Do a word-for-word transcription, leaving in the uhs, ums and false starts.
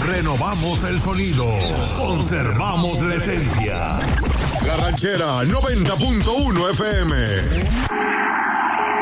Renovamos el sonido. Conservamos la esencia. La Ranchera noventa punto uno F M.